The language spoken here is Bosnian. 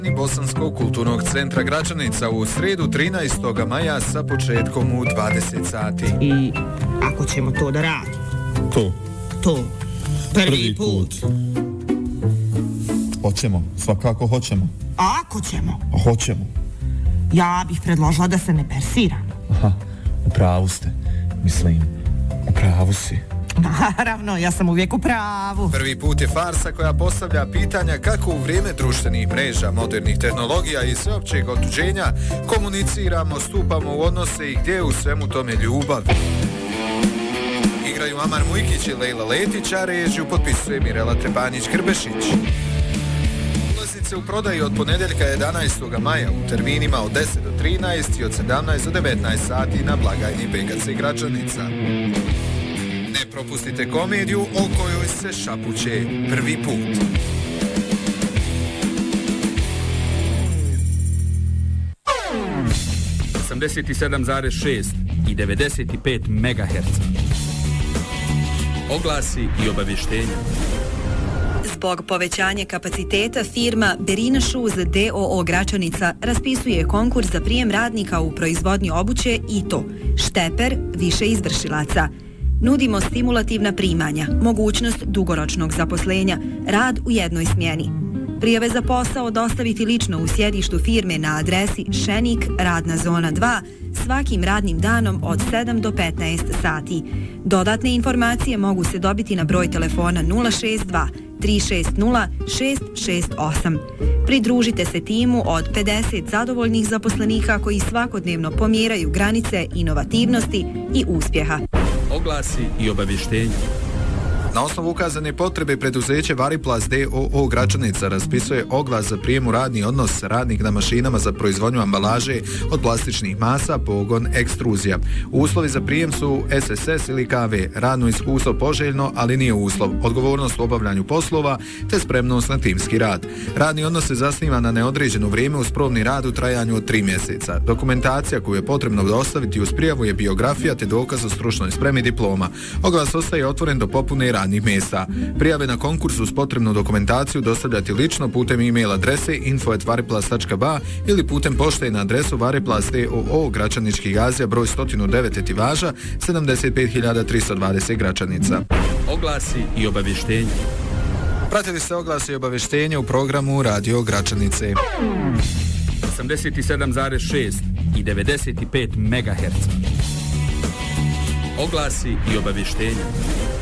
Bosanskog kulturnog centra Gračanica u sredu 13. maja sa početkom u 20 sati. I ako ćemo to da radimo. To. Prvi put. Hoćemo, svakako hoćemo. A ako ćemo? Hoćemo. Ja bih predložila da se ne persiramo. Aha, u pravu ste. Mislim, u pravu si. Naravno, ja sam uvijek u pravu. Prvi put je farsa koja postavlja pitanja kako u vrijeme društvenih mreža, modernih tehnologija i sveopćeg otuđenja komuniciramo, stupamo u odnose i gdje je u svemu tome ljubav. Igraju Amar Mujkić i Lejla Letić, a režiju potpisuje Mirela Trebanjić-Grbešić. Ulaznice u prodaji od ponedjeljka 11. maja u terminima od 10 do 13 i od 17 do 19 sati na blagajni BKC Gračanica. Ne propustite komediju o kojoj se šapuće prvi put. i 95 MHz. Oglasi i obavještenja. Zbog povećanja kapaciteta firma Berina Shoes d.o.o. Gračanica raspisuje konkurs za prijem radnika u proizvodnji obuće i to šteper više izvršilaca. Nudimo stimulativna primanja, mogućnost dugoročnog zaposlenja, rad u jednoj smjeni. Prijave za posao dostaviti lično u sjedištu firme na adresi Šenik, radna zona 2, svakim radnim danom od 7 do 15 sati. Dodatne informacije mogu se dobiti na broj telefona 062 360 668. Pridružite se timu od 50 zadovoljnih zaposlenika koji svakodnevno pomjeraju granice inovativnosti i uspjeha. Oglasi i obavještenja. Na osnovu ukazane potrebe preduzeće Variplast d.o.o. Gračanica raspisuje oglas za prijem u radni odnos radnik na mašinama za proizvodnju ambalaže od plastičnih masa, pogon, ekstruzija. Uslovi za prijem su SSS ili KV, radno iskustvo poželjno, ali nije uslov, odgovornost u obavljanju poslova te spremnost na timski rad. Radni odnos se zasniva na neodređeno vrijeme uz probni rad u trajanju od 3 mjeseca. Dokumentacija koju je potrebno dostaviti uz prijavu je biografija te dokaz o stručnoj spremi diploma. Oglas ostaje otvoren do popune radnih mjesta. Prijave na konkursu s potrebnu dokumentaciju dostavljati lično putem e-mail adrese info@variplast.ba ili putem pošte na adresu Variplast d.o.o. Gračanički gazija broj 109 Etivaža 75320 Gračanica. Oglasi i obavještenja. Pratili ste oglasi i obavještenja u programu Radio Gračanice. 87,6 i 95 MHz. Oglasi i obavještenja.